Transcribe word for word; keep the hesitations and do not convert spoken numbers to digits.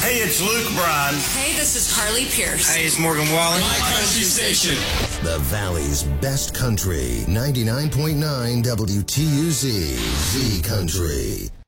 Hey, it's Luke Bryan. Hey, this is Carly Pierce. Hey, it's Morgan Wallen. My country station. The Valley's best country, ninety-nine point nine W T U Z, Z Country.